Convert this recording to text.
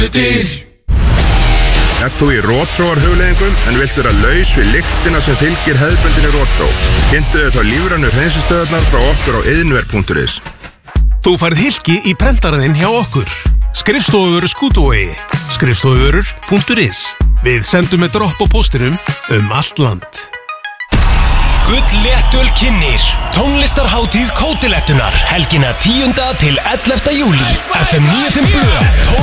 Ert þú í rotþróarhugleiðingum en vilt vera laus við lyktina sem fylgir hefðbundinni rotþró? Kynntu þau þá lífrænu hreinsistöðarnar frá okkur á iðnver.is. Þú færð hylki í prentaraðinn hjá okkur. Skrifstofuvörur Skútuvogi. Skrifstofuvörur.is. Við sendum með dropp á póstinum allt land. Gullléttöl kynnir tónlistarhátíð Kótilettunnar helgina 10. til 11. júlí. FM 95 Blö